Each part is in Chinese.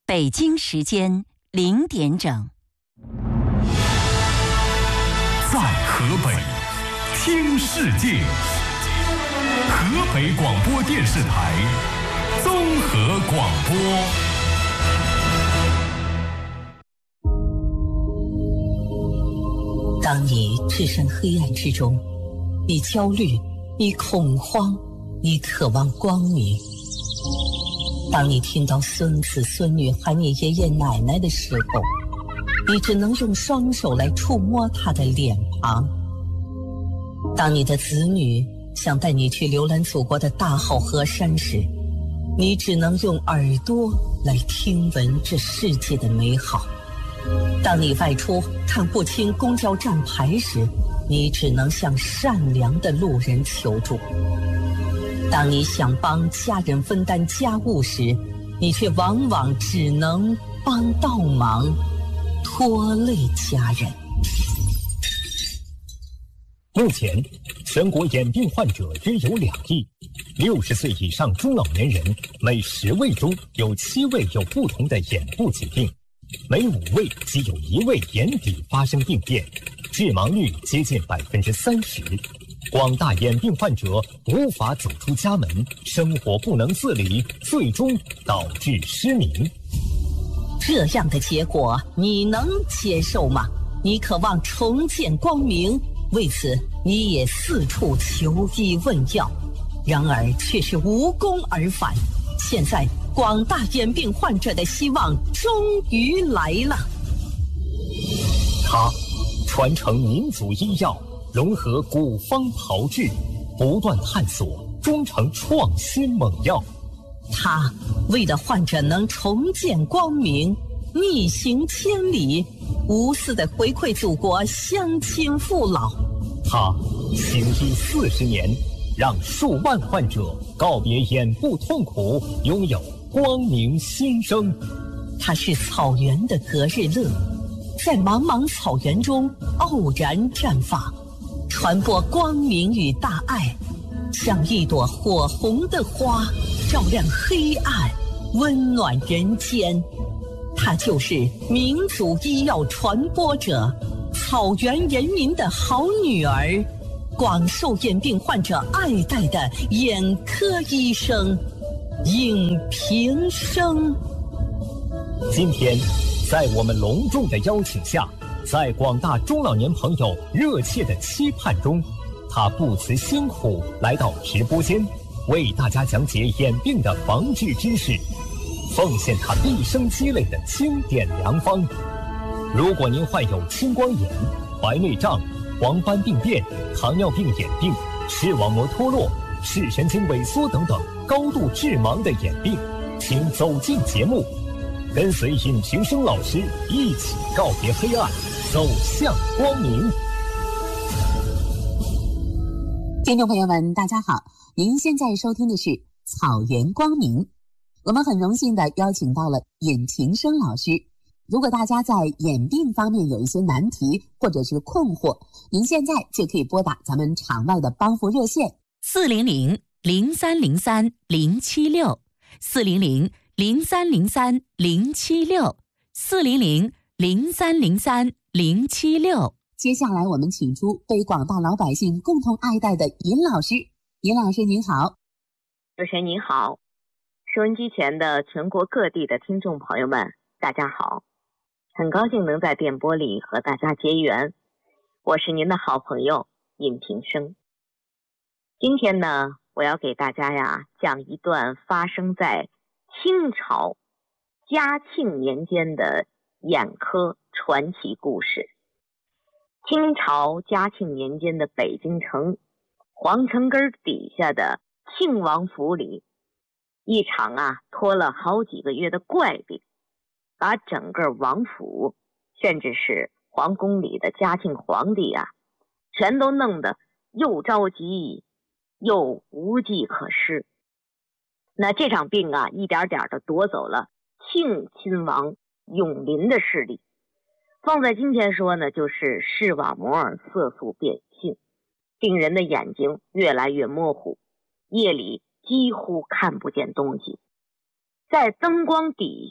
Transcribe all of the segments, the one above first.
北京时间0点整。 在河北听世界，河北广播电视台综合广播。 当你置身黑暗之中，你焦虑，你恐慌，你渴望光明。当你听到孙子孙女喊你爷爷奶奶的时候，你只能用双手来触摸他的脸庞。当你的子女想带你去浏览祖国的大好河山时，你只能用耳朵来听闻这世界的美好。当你外出看不清公交站牌时，你只能向善良的路人求助。当你想帮家人分担家务时，你却往往只能帮倒忙，拖累家人。 目前，全国眼病患者约有2亿，60岁以上中老年人每10位中有7位有不同的眼部疾病，每5位即有1位眼底发生病变，致盲率接近30%。广大眼病患者无法走出家门，生活不能自理，最终导致失明。 这样的结果你能接受吗？你渴望重见光明，为此你也四处求医问药，然而却是无功而返。现在广大眼病患者的希望终于来了。 他传承民族医药，融合古方炮制，不断探索，终成创新猛药。 他为了患者能重见光明，逆行千里，无私的回馈祖国乡亲父老。 他行医40年，让数万患者告别眼部痛苦，拥有光明新生。 他是草原的隔日乐，在茫茫草原中傲然绽放，传播光明与大爱，像一朵火红的花，照亮黑暗，温暖人间。他就是民族医药传播者，草原人民的好女儿，广受眼病患者爱戴的眼科医生尹平生。 今天，在我们隆重的邀请下，在广大中老年朋友热切的期盼中，他不辞辛苦来到直播间，为大家讲解眼病的防治知识，奉献他毕生积累的经典良方。如果您患有青光眼、白内障、黄斑病变、糖尿病眼病、视网膜脱落、视神经萎缩等等高度致盲的眼病，请走进节目，跟随尹平生老师一起告别黑暗，走向光明。 听众朋友们，大家好，您现在收听的是草原光明。我们很荣幸的邀请到了尹平生老师。如果大家在眼病方面有一些难题或者是困惑，您现在就可以拨打咱们场外的帮扶热线 400-303-076，400-0303-076。 接下来我们请出被广大老百姓共同爱戴的尹老师。尹老师您好。 主持人您好，收音机前的全国各地的听众朋友们大家好，很高兴能在电波里和大家结缘，我是您的好朋友尹平生。今天呢，我要给大家讲一段发生在清朝嘉庆年间的眼科传奇故事。清朝嘉庆年间的北京城皇城根底下的庆王府里，一场拖了好几个月的怪病，把整个王府甚至是皇宫里的嘉庆皇帝全都弄得又着急又无计可施。那这场病一点点的夺走了庆亲王永临的视力，放在今天说呢，就是视网膜色素变性，病人的眼睛越来越模糊，夜里几乎看不见东西，在灯光底下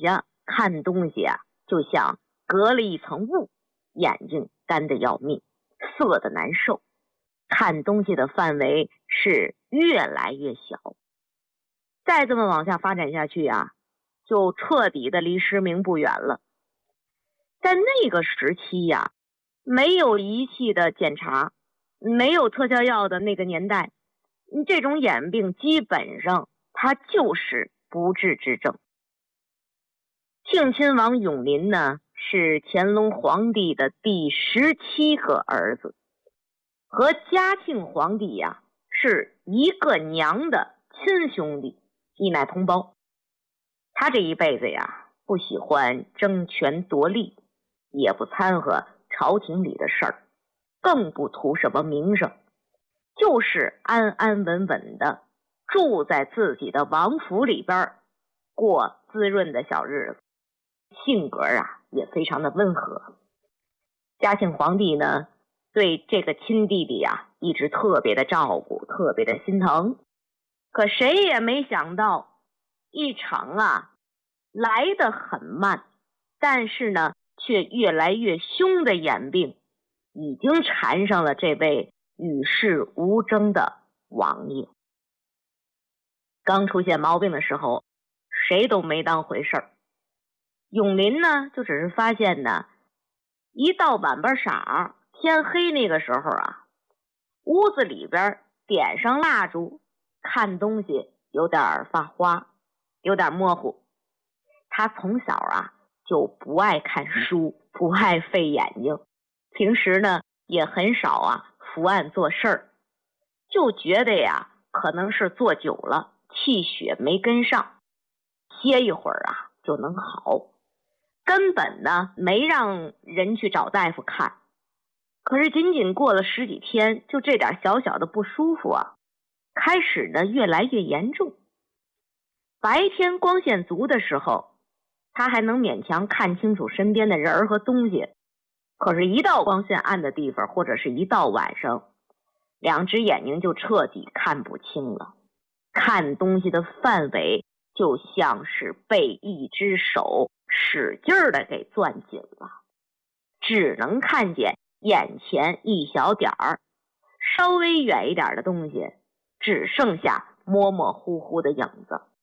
看东西啊，就像隔了一层雾，眼睛干得要命，涩得难受，看东西的范围是越来越小。再这么往下发展下去啊，就彻底的离失明不远了。在那个时期呀，没有仪器的检查，没有特效药的那个年代，这种眼病基本上它就是不治之症。庆亲王永林呢，是乾隆皇帝的第17个儿子，和嘉庆皇帝呀，是一个娘的亲兄弟，一奶同胞。他这一辈子呀，不喜欢争权夺利，也不掺和朝廷里的事儿，更不图什么名声，就是安安稳稳的住在自己的王府里边，过滋润的小日子。性格啊也非常的温和。嘉庆皇帝呢，对这个亲弟弟啊一直特别的照顾，特别的心疼。可谁也没想到，一场啊来得很慢，但是呢却越来越凶的眼病，已经缠上了这位与世无争的王爷。刚出现毛病的时候，谁都没当回事儿。永林呢，就只是发现呢，一到晚班晌，天黑那个时候啊，屋子里边点上蜡烛，看东西有点发花，有点模糊。他从小啊就不爱看书，不爱费眼睛，平时呢也很少啊伏案做事儿，就觉得呀可能是坐久了气血没跟上，歇一会儿啊就能好，根本呢没让人去找大夫看。可是仅仅过了10几天，就这点小小的不舒服啊，开始呢越来越严重。白天光线足的时候，他还能勉强看清楚身边的人和东西，可是一到光线暗的地方，或者是一到晚上，两只眼睛就彻底看不清了，看东西的范围就像是被一只手使劲儿的给攥紧了，只能看见眼前一小点儿，稍微远一点的东西只剩下模模糊糊的影子。